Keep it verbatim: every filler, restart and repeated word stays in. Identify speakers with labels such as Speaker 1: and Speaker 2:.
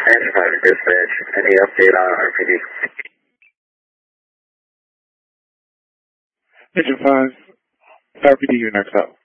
Speaker 1: Engine five to dispatch. Any update on R P D?
Speaker 2: Engine five, R P D, you're next up.